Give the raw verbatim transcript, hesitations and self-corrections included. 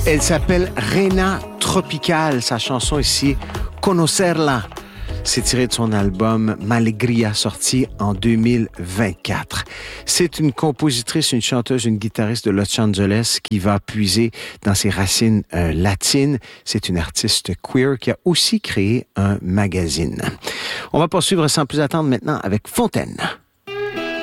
Elle s'appelle Reina Tropical. Sa chanson ici, Conocerla. C'est tiré de son album Malegria, sorti en deux mille vingt-quatre. C'est une compositrice, une chanteuse, une guitariste de Los Angeles qui va puiser dans ses racines euh, latines. C'est une artiste queer qui a aussi créé un magazine. On va poursuivre sans plus attendre maintenant avec Fontaine.